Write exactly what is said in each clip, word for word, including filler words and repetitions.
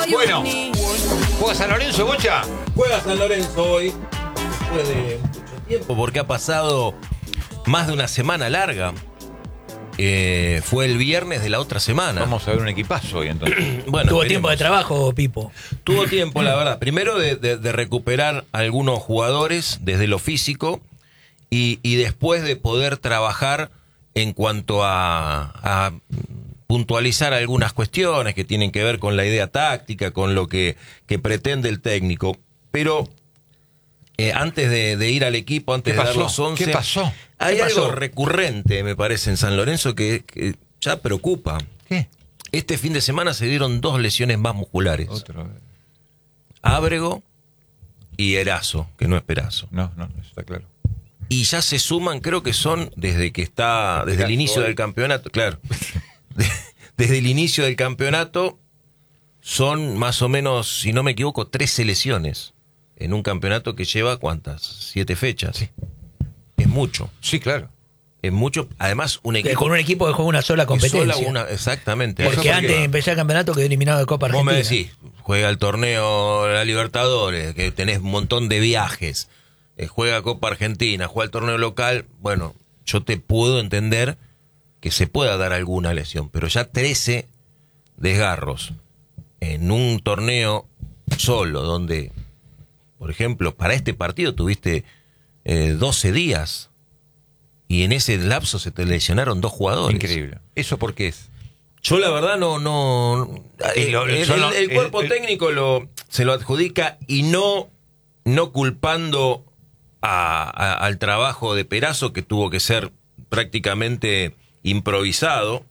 Bueno, ¿juega San Lorenzo, Bocha? Juega San Lorenzo hoy, después de mucho tiempo. Porque ha pasado más de una semana larga. Eh, fue el viernes de la otra semana. Vamos a ver un equipazo hoy entonces. Bueno, Tuvo veremos. tiempo de trabajo, Pipo. Tuvo tiempo, la verdad. Primero de, de, de recuperar algunos jugadores desde lo físico y, y después de poder trabajar en cuanto a, a puntualizar algunas cuestiones que tienen que ver con la idea táctica, con lo que, que pretende el técnico. Pero eh, antes de, de ir al equipo, antes ¿Qué de dar pasó? los once... ¿Qué pasó? Hay ¿Qué algo pasó? recurrente, me parece, en San Lorenzo que, que ya preocupa. ¿Qué? Este fin de semana se dieron dos lesiones más musculares. Otra vez. Ábrego y Erazo, que no es Perazo. No, no, eso está claro. Y ya se suman, creo que son desde que está, desde el Erazo inicio hoy. del campeonato, claro. De- desde el inicio del campeonato son más o menos, si no me equivoco, trece lesiones en un campeonato que lleva ¿cuántas? Siete fechas. Sí. Es mucho. Sí, claro. Es mucho. Además, un Que equipo con un equipo que juega una sola competencia. sola una- exactamente. Porque Eso antes de empezar el campeonato quedó eliminado de Copa Vos Argentina. me decís, juega el torneo la Libertadores, que tenés un montón de viajes, eh, juega Copa Argentina, juega el torneo local, bueno, yo te puedo entender que se pueda dar alguna lesión, pero ya trece desgarros en un torneo solo, donde, por ejemplo, para este partido tuviste eh, doce días y en ese lapso se te lesionaron dos jugadores. Increíble. ¿Eso por qué es? Yo la verdad no, no, Y el, lo- el- yo no- el cuerpo el- el- técnico lo, se lo adjudica y no, no culpando a, a- al trabajo de Perazo, que tuvo que ser prácticamente improvisado,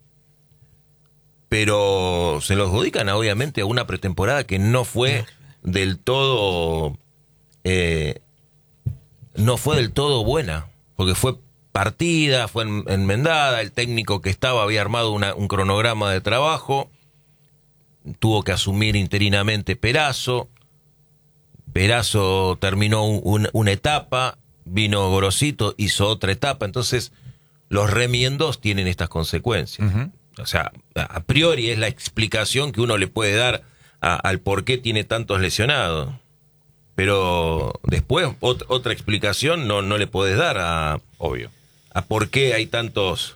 pero se lo adjudican obviamente a una pretemporada que no fue del todo, eh, no fue del todo buena, porque fue partida, fue en- enmendada, el técnico que estaba había armado una- un cronograma de trabajo, tuvo que asumir interinamente Perazo, Perazo terminó un- un- una etapa, vino Gorosito, hizo otra etapa, entonces los remiendos tienen estas consecuencias. Ujú. O sea, a priori es la explicación que uno le puede dar a- al por qué tiene tantos lesionados. Pero después, ot- otra explicación no, no le puedes dar a, Obvio. a por qué hay tantos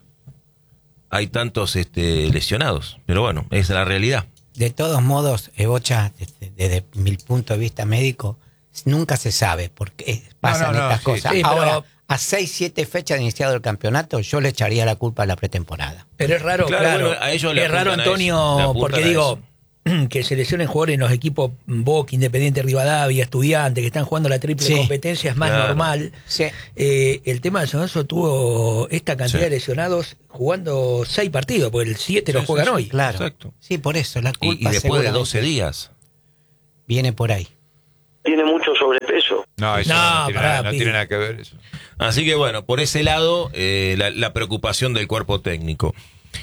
hay tantos este, lesionados. Pero bueno, es la realidad. De todos modos, eh, Bocha, desde, desde mi punto de vista médico, nunca se sabe por qué pasan No, no, no, estas sí, cosas. sí, pero- Ahora, a seis, siete fechas de iniciado el campeonato, yo le echaría la culpa a la pretemporada. Pero es raro, Claro, claro. bueno, a ellos le es raro, apuntan a eso, le Antonio, apuntan porque a digo, que se lesionen jugadores en los equipos Boca, Independiente Rivadavia, Estudiantes, que están jugando la triple Sí. competencia, es más Claro. normal. Sí. Eh, el tema de San Lorenzo tuvo esta cantidad Sí. de lesionados jugando seis partidos, porque el siete lo Sí, juegan sí, sí. hoy. Claro. Exacto. Sí, por eso, la Y, culpa y después de seguramente doce días. viene por ahí. Tiene mucho sobrepeso. No, eso No, no, tiene, pará, nada, no Pi. tiene nada que ver eso. Así que bueno, por ese lado, eh, la, la preocupación del cuerpo técnico.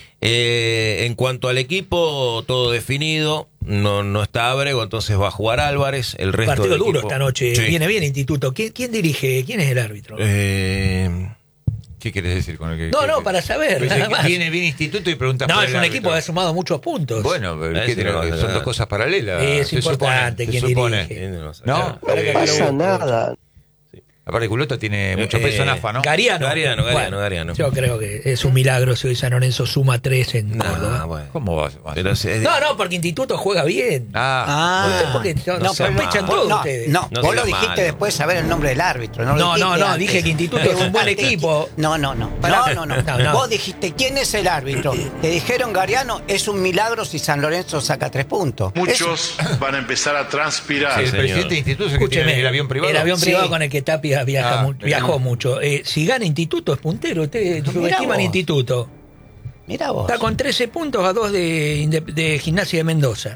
Eh, en cuanto al equipo, todo definido, no, no está Ábrego, entonces va a jugar Álvarez, el resto Partido del duro equipo- esta noche. Sí. Viene bien Instituto. ¿Quién, quién dirige? ¿Quién es el árbitro? Eh, ¿Qué quieres decir con el que.? No, que- no, para saber, Pues nada que más. Viene bien instituto y preguntas no, por es el un árbitro. equipo que ha sumado muchos puntos. Bueno, pero Ese ¿qué tiene no, que ver? no, Son no. dos cosas paralelas. Es se importante supone, quién se supone. dirige. No, Para que Eh, acá pasa lo- nada. aparte Culota tiene mucho Eh, peso en eh, AFA, ¿no? Gariano. Gariano, Gariano, Bueno, Gariano. Yo creo que es un milagro si hoy San Lorenzo suma tres en no, Córdoba. bueno. ¿Cómo va? va- Pero se- No, no, porque Instituto juega bien. Ah, ¿Ustedes por qué no- no sea sospechan malo. todo no, ustedes? no, No vos sea lo dijiste malo. después de saber el nombre del árbitro. No, lo No, dijiste no, no, antes. dije que Instituto es un buen Preguntaste equipo. qui- No, no, no. Pará. No, no, no. No, no. Vos dijiste, ¿quién es el árbitro? Te dijeron, Gariano, es un milagro si San Lorenzo saca tres puntos. Muchos van a empezar a transpirar. el señor. presidente de instituto es el que Escúcheme, tiene el avión privado. El avión Sí. privado con el que Tapia viaja Ah, mu- mirá. viajó mucho. Eh, si gana Instituto es puntero. Ustedes Mirá subestiman vos. Instituto. Mira vos. Está con trece puntos a dos de, Inde- de Gimnasia de Mendoza.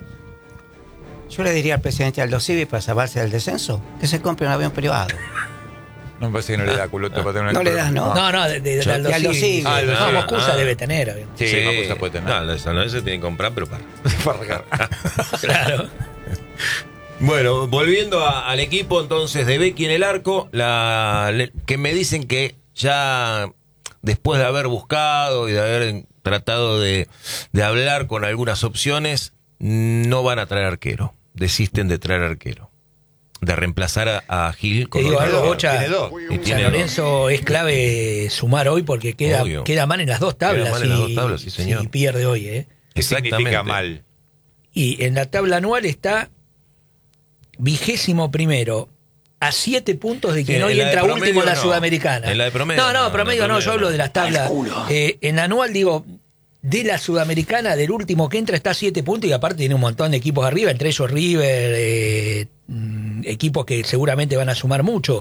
Yo le diría al presidente Aldo Civi para salvarse del descenso que se compre un avión privado. No me parece que no le da Culota para tener una No le das, ¿no? No, no, de, de, de Aldo de Aldo Civi. Civi. Ah, Aldo No, Civi. Moscusa Ah. debe tener avión. Sí, más cosas puede tener. No, San Lorenzo tiene que comprar, pero para. Para regar. Claro. Bueno, volviendo a- al equipo entonces de Becky en el arco, la, le- que me dicen que ya después de haber buscado y de haber tratado de, de hablar con algunas opciones, no van a traer arquero. Desisten de traer arquero. De reemplazar a, a Gil Te con digo otro. algo, Bocha, tiene dos. Y San tiene Lorenzo es clave sumar hoy porque queda, Obvio. queda mal en las dos tablas. Queda mal en las dos tablas, sí, señor. Si pierde hoy, ¿eh? ¿Qué Exactamente. significa mal? Y en la tabla anual está vigésimo primero, a siete puntos de quien Sí, hoy en la de entra promedio último en la no. Sudamericana. En la de promedio No, no, no, promedio en la no, de yo hablo promedio de las tablas. Eh, en anual, digo, de la Sudamericana, del último que entra está a siete puntos y aparte tiene un montón de equipos arriba, entre ellos River, eh, mm, equipos que seguramente van a sumar mucho.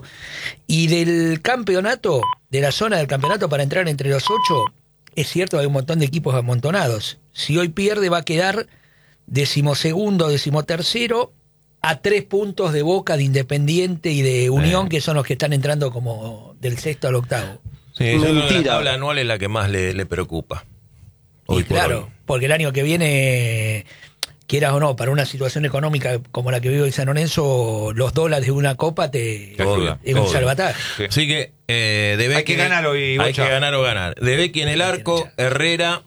Y del campeonato, de la zona del campeonato para entrar entre los ocho, es cierto, hay un montón de equipos amontonados. Si hoy pierde va a quedar decimosegundo, decimotercero, a tres puntos de Boca, de Independiente y de Unión, Eh. que son los que están entrando como del sexto al octavo. Sí, yo creo que Mentira. la tabla anual es la que más le, le preocupa. Hoy Y por claro, hoy. porque el año que viene, quieras o no, para una situación económica como la que vive hoy San Lorenzo, los dólares de una copa te Te ayuda. es un Obvio. salvataje. Sí. Así que eh, de Hay Becky que en el- ganar hoy, Hay Bocha. que ganar o ganar. De Becky en el arco, Herrera,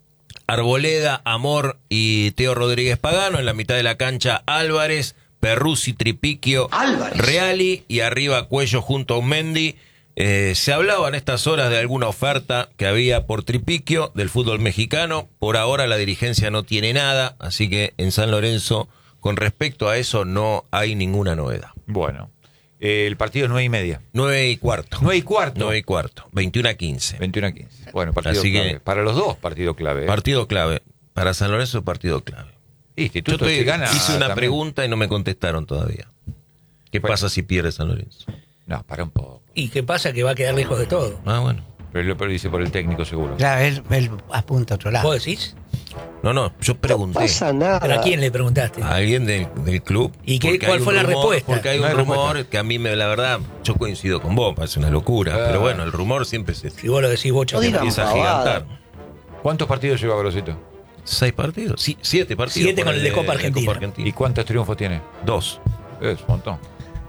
Arboleda, Amor y Teo Rodríguez Pagano. En la mitad de la cancha, Álvarez, Perruzzi, Tripiquio, Álvarez. Reali y arriba Cuello junto a Mendy. Eh, se hablaba en estas horas de alguna oferta que había por Tripiquio del fútbol mexicano. Por ahora la dirigencia no tiene nada, así que en San Lorenzo, con respecto a eso, no hay ninguna novedad. Bueno, eh, el partido es nueve y media. Nueve y cuarto. Nueve y cuarto. Nueve y cuarto. veintiuno a quince. veintiuno a quince. Bueno, partido Así que- clave. Para los dos, partido clave. ¿eh? Partido clave. Para San Lorenzo, partido clave. Yo Instituto estoy- si gana. hice una también. pregunta y no me contestaron todavía. ¿Qué Bueno. pasa si pierde San Lorenzo? No, para un poco. ¿Y qué pasa? Que va a quedar lejos de todo. Ah, bueno. Pero lo pero dice por el técnico seguro. Claro, él, él apunta a otro lado. ¿Vos decís? No, no, yo pregunté pasa nada. ¿Pero a quién le preguntaste? a alguien del, del club. ¿Y qué- porque cuál hay un fue la rumor- respuesta? Porque hay No un hay rumor respuesta. que a mí, me, la verdad, yo coincido con vos, parece una locura. Ah. Pero bueno, el rumor siempre se Si vos lo decís, Bocha. No que digan empieza a pavada. gigantar. ¿Cuántos partidos lleva Grosito? ¿Seis partidos? Sí, siete partidos. Siete con el de Copa Argentina. Argentina. ¿Y cuántos triunfos tiene? Dos. Es un montón.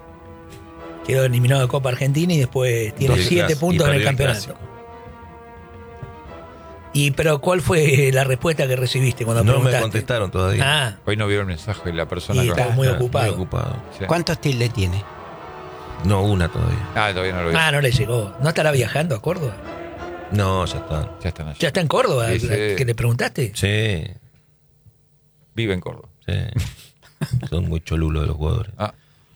quedó eliminado de Copa Argentina y después tiene Dos. siete Y puntos en el perdió campeonato. clásico. Y pero ¿cuál fue la respuesta que recibiste cuando No preguntaste? me contestaron todavía. Ah, Hoy no vieron el mensaje de la persona. y que- estaba muy Ah, ocupado. Muy ocupado. Sí. ¿Cuántos tildes tiene? No, una todavía. Ah, todavía no lo vi. Ah, no le llegó. ¿No estará viajando a Córdoba? No, ya está. Ya están allí. ¿Ya está en Córdoba? Sí, sí. ¿Que le preguntaste? Sí, Vive en Córdoba. sí. Son muy cholulos de los jugadores. Ah.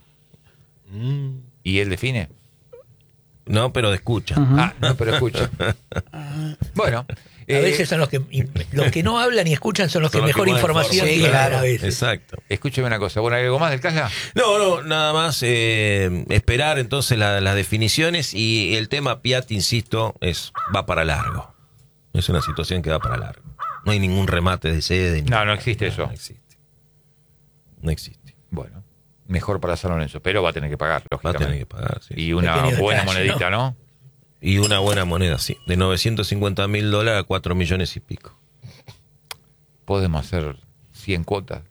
¿Y él define? No, pero de escucha. Ah, no, pero escucha. Bueno. A eh, veces son los que y los que no hablan y escuchan son los que Son los que mejor más información informan. Sí, tienen claro. a veces. Exacto. Escúcheme una cosa. Bueno, ¿hay algo más del Casla? No, no, nada más eh, esperar entonces la- las definiciones y el tema Piatti, insisto, es va para largo. Es una situación que va para largo. No hay ningún remate de sede. ni- No, no existe eso. No existe. No existe. Bueno, mejor para San Lorenzo, pero va a tener que pagar, Va a lógicamente. tener que pagar, sí. Y una Pequeño buena detalle, monedita, ¿no? Y una buena moneda, sí. De novecientos cincuenta mil dólares a cuatro millones y pico. Podemos hacer cien cuotas.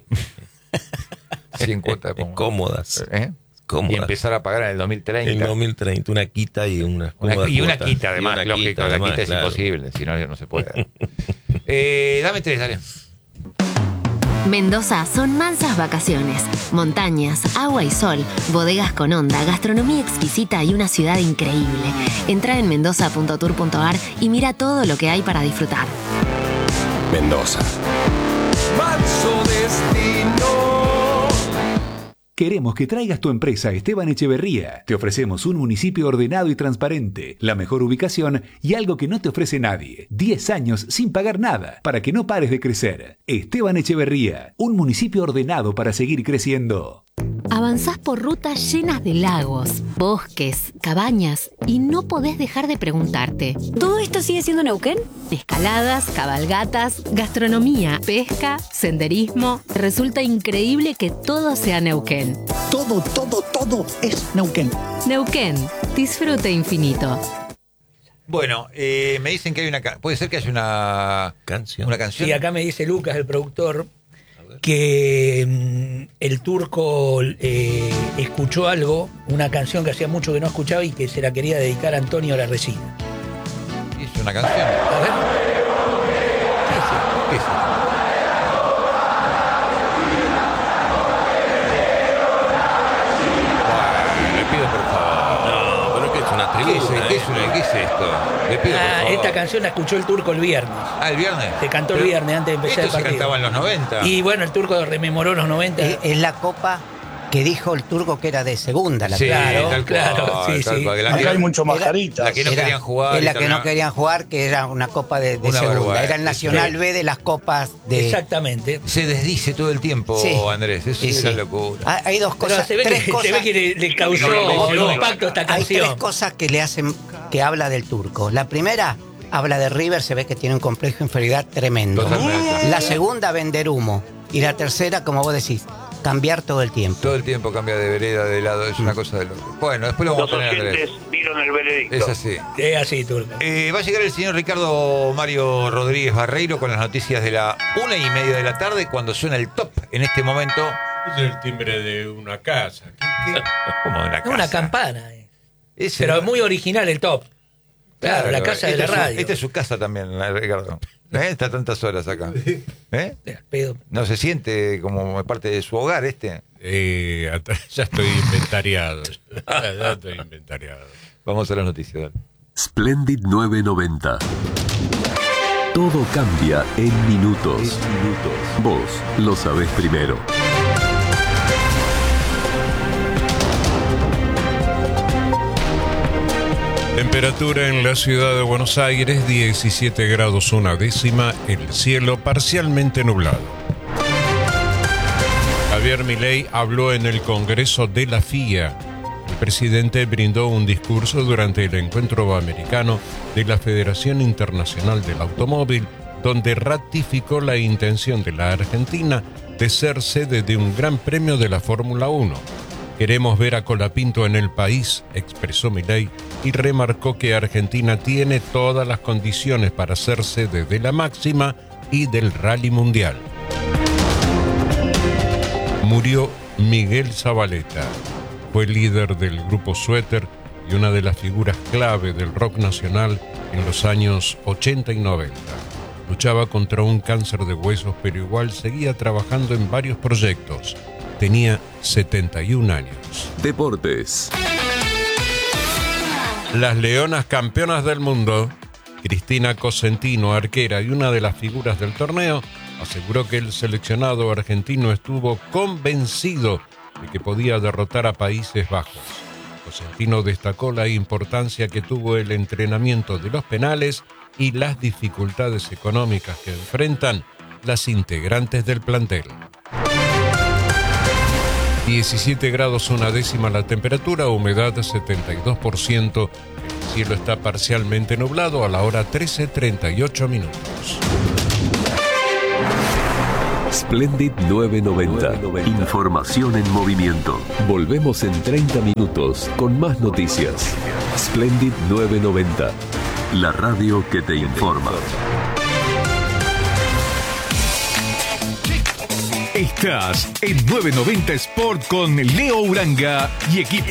cien cuotas. como- Cómodas. ¿Eh? Cómodas. Y empezar a pagar en el dos mil treinta. En dos mil treinta, una quita y una Una- cómodas y una cuotas. quita, Y además, una lógico. quita, la además, quita es claro. imposible, si no, no se puede. eh, dame tres, dale. Mendoza son mansas vacaciones, montañas, agua y sol, bodegas con onda, gastronomía exquisita y una ciudad increíble. Entra en mendoza punto tour punto ar y mira todo lo que hay para disfrutar. Mendoza. Manso destino. Queremos que traigas tu empresa a Esteban Echeverría. Te ofrecemos un municipio ordenado y transparente, la mejor ubicación y algo que no te ofrece nadie. diez años sin pagar nada, para que no pares de crecer. Esteban Echeverría, un municipio ordenado para seguir creciendo. Avanzás por rutas llenas de lagos, bosques, cabañas y no podés dejar de preguntarte. ¿Todo esto sigue siendo Neuquén? Escaladas, cabalgatas, gastronomía, pesca, senderismo. Resulta increíble que todo sea Neuquén. Todo, todo, todo es Neuquén. Neuquén, disfrute infinito. Bueno, eh, me dicen que hay una... ca- Puede ser que haya una... Canción. Una canción. Y acá me dice Lucas, el productor, que mm, el turco eh, escuchó algo, una canción que hacía mucho que no escuchaba y que se la quería dedicar a Antonio La Resina. Es una canción. A ver. ¿Qué es? ¿Qué es? es, una, ¿qué es esto? Le pido, Ah, por favor. esta canción la escuchó el Turco el viernes. Ah, el viernes. Se cantó el Pero viernes antes de empezar el esto se partido. cantaba en los noventa. Y bueno, el Turco rememoró los noventa. Es, es la copa que dijo el Turco que era de segunda. La Sí, Claro, tal claro, cual, sí, tal sí. cual, que la Acá que- hay mucho Era- mascaritas. la que no Era- querían jugar. Es y la que no terminaron- querían jugar, que era una copa de, de Una segunda. vergüenza. Era el Nacional Sí. B de las copas de... Exactamente. Se desdice todo el tiempo, Sí. Andrés. Eso Sí, es sí. una locura. Hay, hay dos Pero cosas, se ve, tres que, cosas. se ve que le, le causó No, no, no. impacto esta Hay tres canción. cosas que le hacen, que habla del Turco. La primera, habla de River, se ve que tiene un complejo de inferioridad tremendo. Totalmente. La segunda, vender humo. Y la tercera, como vos decís, cambiar todo el tiempo. Todo el tiempo cambia de vereda, de lado. Es una cosa de loco. Bueno, después lo vamos Los a tener, Andrés. oyentes dieron el veredicto. Es así. Es así, Turco. Eh, va a llegar el señor Ricardo Mario Rodríguez Barreiro con las noticias de la una y media de la tarde cuando suena el top en este momento. Es el timbre de una casa. ¿Qué- qué? Como de una Es una casa. campana. eh. Es Pero el- es muy original el top. Claro, la casa de esta la es su- radio. Esta es su casa también, la de Ricardo. ¿Eh? Está tantas horas acá. ¿Eh? Pedo. ¿No se siente como parte de su hogar este? Eh, at- ya estoy inventariado. Ya estoy inventariado. Vamos a las noticias. dale. Splendid nueve noventa. Todo cambia en minutos. Vos lo sabés primero. Temperatura en la ciudad de Buenos Aires, diecisiete grados una décima, el cielo parcialmente nublado. Javier Milei habló en el Congreso de la F I A. El presidente brindó un discurso durante el encuentro americano de la Federación Internacional del Automóvil, donde ratificó la intención de la Argentina de ser sede de un gran premio de la Fórmula uno. Queremos ver a Colapinto en el país, expresó Milei, y remarcó que Argentina tiene todas las condiciones para ser sede de la máxima y del Rally Mundial. Murió Miguel Zavaleta. Fue líder del grupo Suéter y una de las figuras clave del rock nacional en los años ochenta y noventa. Luchaba contra un cáncer de huesos, pero igual seguía trabajando en varios proyectos. Tenía setenta y un años. Deportes. Las leonas campeonas del mundo, Cristina Cosentino, arquera y una de las figuras del torneo, aseguró que el seleccionado argentino estuvo convencido de que podía derrotar a Países Bajos. Cosentino destacó la importancia que tuvo el entrenamiento de los penales y las dificultades económicas que enfrentan las integrantes del plantel. diecisiete grados una décima la temperatura, humedad setenta y dos por ciento. El cielo está parcialmente nublado a la hora trece treinta y ocho minutos. Splendid nueve noventa. Información en movimiento. Volvemos en treinta minutos con más noticias. Splendid nueve noventa. La radio que te informa. Estás en nueve noventa Sport con Leo Uranga y equipo.